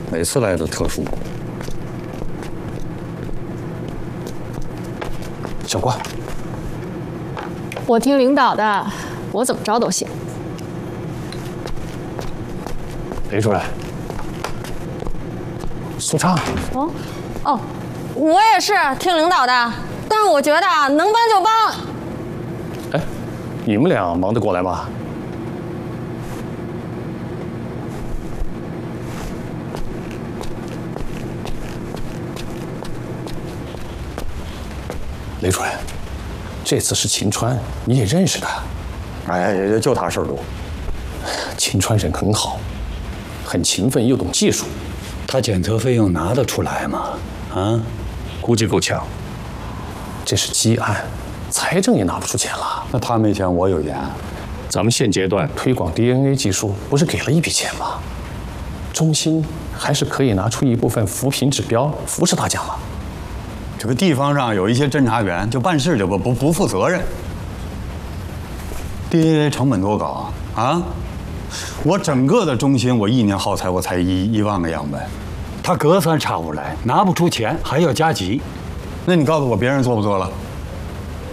每次来都特殊。 小关， 我听领导的，我怎么着都行。 雷主任，苏畅。 哦，我也是听领导的，但是我觉得能帮就帮。 哎，你们俩忙得过来吗？雷主任，这次是秦川，你也认识他。 哎，就他事儿多。 秦川人很好，很勤奋又懂技术。 他检测费用拿得出来吗？啊， 估计够呛。这是积案，财政也拿不出钱了。 那他没钱，我有钱。 咱们现阶段推广 DNA 技术，不是给了一笔钱吗？中心还是可以拿出一部分扶贫指标扶持大家嘛。 这个地方上有一些侦查员就办事就不负责任。DNA 成本多高啊？我整个的中心，我1年耗材我才1万个样本，他隔三差五来，拿不出钱还要加急，那你告诉我别人做不做了？